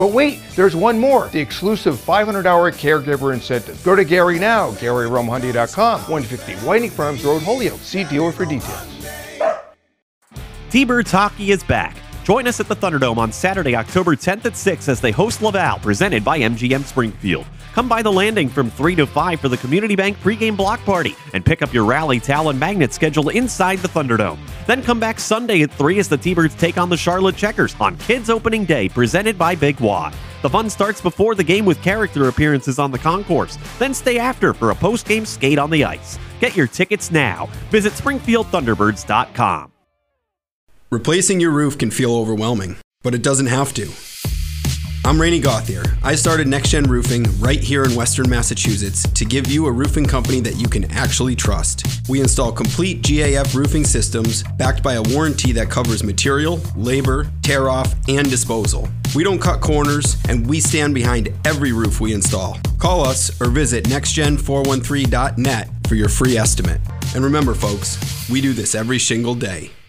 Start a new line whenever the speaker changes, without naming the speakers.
But wait, there's one more, the exclusive 500-hour caregiver incentive. Go to Gary now, GaryRumHundy.com, 150 Whiting Farms Road, Holyoke. See dealer for details.
T-Birds Hockey is back. Join us at the Thunderdome on Saturday, October 10th at 6 as they host Laval, presented by MGM Springfield. Come by the Landing from 3 to 5 for the Community Bank pregame block party and pick up your rally towel and magnet schedule inside the Thunderdome. Then come back Sunday at 3 as the T-Birds take on the Charlotte Checkers on Kids Opening Day, presented by Big Wad. The fun starts before the game with character appearances on the concourse. Then stay after for a post-game skate on the ice. Get your tickets now. Visit SpringfieldThunderbirds.com.
Replacing your roof can feel overwhelming, but it doesn't have to. I'm Rainey Gauthier. I started Next Gen Roofing right here in Western Massachusetts to give you a roofing company that you can actually trust. We install complete GAF roofing systems backed by a warranty that covers material, labor, tear off, and disposal. We don't cut corners, and we stand behind every roof we install. Call us or visit nextgen413.net for your free estimate. And remember, folks, we do this every shingle day.